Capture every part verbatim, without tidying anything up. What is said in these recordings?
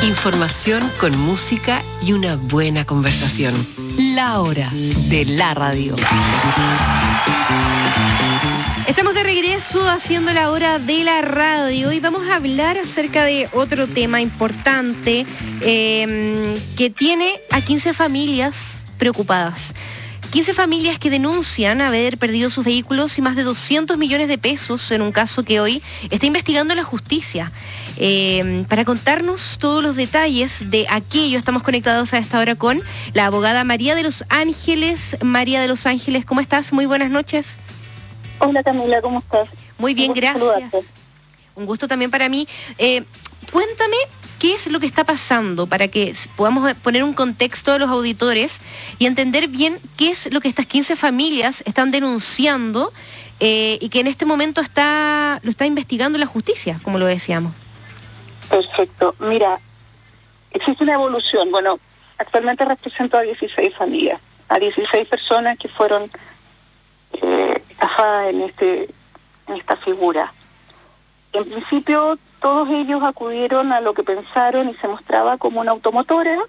Información con música y una buena conversación. La hora de la radio. Estamos de regreso haciendo la hora de la radio y vamos a hablar acerca de otro tema importante eh, que tiene a quince familias preocupadas. quince familias que denuncian haber perdido sus vehículos y más de doscientos millones de pesos en un caso que hoy está investigando la justicia. Eh, para contarnos todos los detalles de aquello, estamos conectados a esta hora con la abogada María de los Ángeles. María de los Ángeles, ¿cómo estás? Muy buenas noches. Hola Camila, ¿cómo estás? Muy bien, gracias. Saludarte. Un gusto también para mí. Eh, cuéntame qué es lo que está pasando para que podamos poner un contexto a los auditores y entender bien qué es lo que estas quince familias están denunciando eh, y que en este momento está lo está investigando la justicia, como lo decíamos. Perfecto. Mira, existe una evolución. Bueno, actualmente represento a dieciséis familias, a dieciséis personas que fueron eh, estafadas en, este, en esta figura. En principio, todos ellos acudieron a lo que pensaron y se mostraba como una automotora.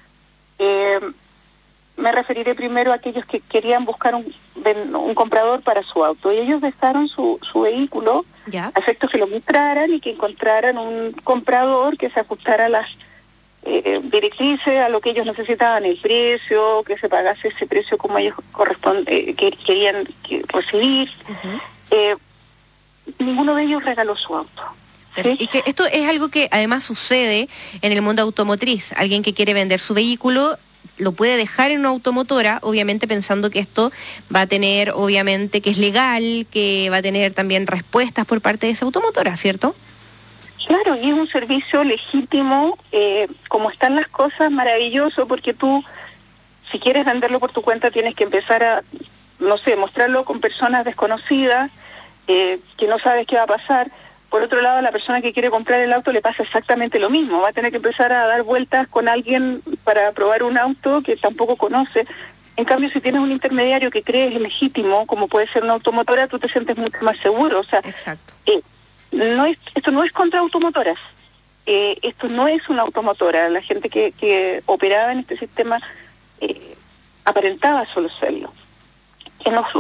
Eh, me referiré primero a aquellos que querían buscar un, un comprador para su auto. Y ellos dejaron su, su vehículo ¿Ya? a efectos que lo mostraran y que encontraran un comprador que se ajustara a las eh, directrices, a lo que ellos necesitaban, el precio, que se pagase ese precio como ellos corresponde, eh, que querían que recibir. Uh-huh. eh, ninguno de ellos regaló su auto. ¿Sí? Y que esto es algo que además sucede en el mundo automotriz. Alguien que quiere vender su vehículo lo puede dejar en una automotora, obviamente pensando que esto va a tener, obviamente, que es legal, que va a tener también respuestas por parte de esa automotora, ¿cierto? Claro, y es un servicio legítimo, eh, como están las cosas, maravilloso, porque tú, si quieres venderlo por tu cuenta, tienes que empezar a, no sé, mostrarlo con personas desconocidas, eh, que no sabes qué va a pasar. Por otro lado, a la persona que quiere comprar el auto le pasa exactamente lo mismo. Va a tener que empezar a dar vueltas con alguien para probar un auto que tampoco conoce. En cambio, si tienes un intermediario que crees legítimo, como puede ser una automotora, tú te sientes mucho más seguro. O sea, Exacto. Eh, no es, esto no es contra automotoras. Eh, esto no es una automotora. La gente que, que operaba en este sistema eh, aparentaba solo serlo. Que no